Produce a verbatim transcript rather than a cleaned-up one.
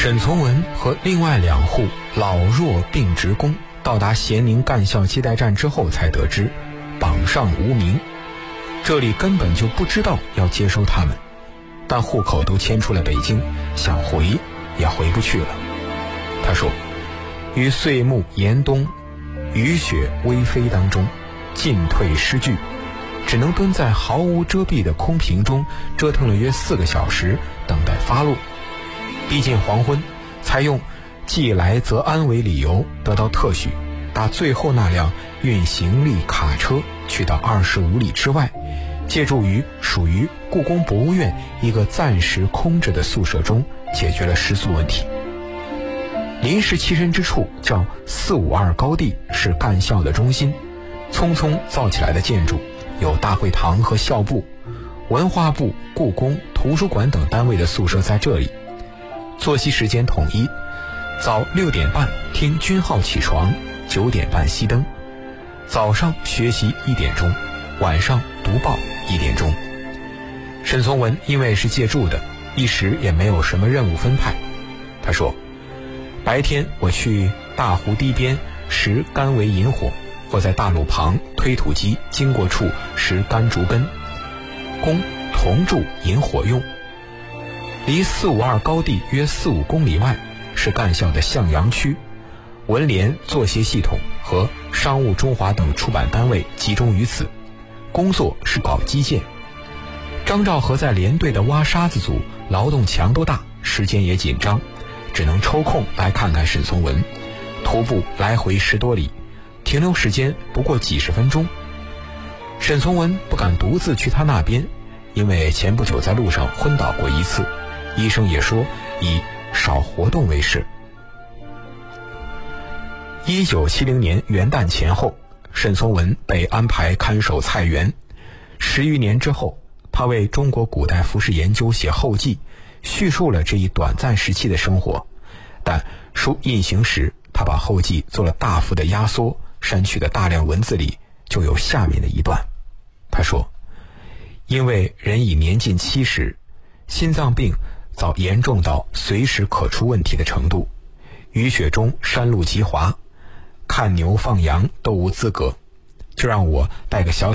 沈从文和另外两户老弱病职工到达咸宁干校接待站之后才得知榜上无名，这里根本就不知道要接收他们，但户口都迁出了北京，想回也回不去了。他说，于岁暮严冬，雨雪微飞当中，进退失据，只能蹲在毫无遮蔽的空瓶中折腾了约四个小时，等待发落。逼近黄昏，才用既来则安为理由得到特许，搭最后那辆运行李卡车去到二十五里之外，借助于属于故宫博物院一个暂时空着的宿舍中，解决了食宿问题。临时栖身之处叫四五二高地，是干校的中心，匆匆造起来的建筑有大会堂和校部，文化部、故宫、图书馆等单位的宿舍在这里。作息时间统一，早六点半听军号起床，九点半熄灯，早上学习一点钟，晚上读报一点钟。沈从文因为是借住的，一时也没有什么任务分派。他说，白天我去大湖堤边拾干为引火，或在大路旁推土机经过处拾干竹根，供铜柱引火用。离四五二高地约四五公里外是干校的向阳区，文联、作协系统和商务中华等出版单位集中于此，工作是搞基建。张兆和在连队的挖沙子组劳动强度大，时间也紧张，只能抽空来看看沈从文，徒步来回十多里，停留时间不过几十分钟。沈从文不敢独自去他那边，因为前不久在路上昏倒过一次，医生也说以少活动为是。一九七零年元旦前后，沈从文被安排看守菜园。十余年之后，他为中国古代服饰研究写后记，叙述了这一短暂时期的生活。但书印行时，他把后记做了大幅的压缩，删去的大量文字里就有下面的一段。他说，因为人已年近七十，心脏病早严重到随时可出问题的程度，雨雪中山路极滑，看牛放羊都无资格，就让我带个小